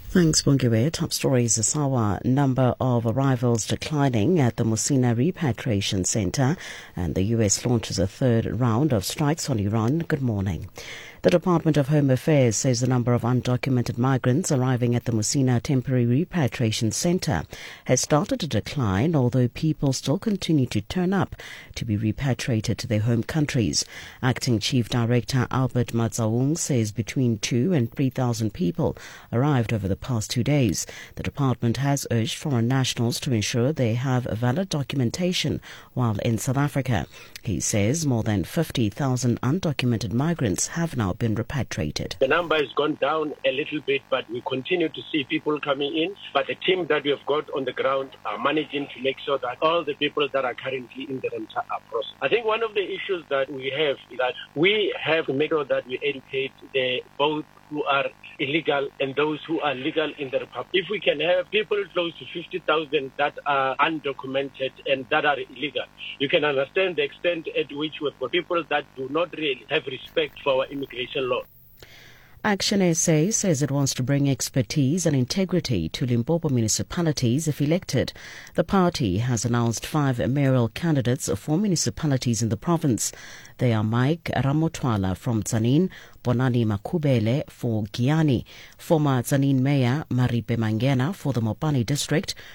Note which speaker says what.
Speaker 1: Thanks, Bungiwe. Top stories: the Sawa number of arrivals declining at the Musina Repatriation Center, and the U.S. launches a third round of strikes on Iran. Good morning. The Department of Home Affairs says the number of undocumented migrants arriving at the Musina Temporary Repatriation Center has started to decline, although people still continue to turn up to be repatriated to their home countries. Acting Chief Director Albert Matsaung says between 2,000 and 3,000 people arrived over the past 2 days. The department has urged foreign nationals to ensure they have valid documentation while in South Africa. He says more than 50,000 undocumented migrants have now been repatriated.
Speaker 2: The number has gone down a little bit, but we continue to see people coming in. But the team that we have got on the ground are managing to make sure that all the people that are currently in the center are processed. I think one of the issues that we have is that we have to make sure that we educate both who are illegal and those who are legal in the Republic. If we can have people close to 50,000 that are undocumented and that are illegal, you can understand the extent at which we've got people that do not really have respect for our immigration law.
Speaker 1: Action SA says it wants to bring expertise and integrity to Limpopo municipalities if elected. The party has announced 5 mayoral candidates for municipalities in the province. They are Mike Ramotwala from Tzaneen, Bonani Makubele for Giani, former Tzaneen Mayor Maripe Mangena for the Mopani district,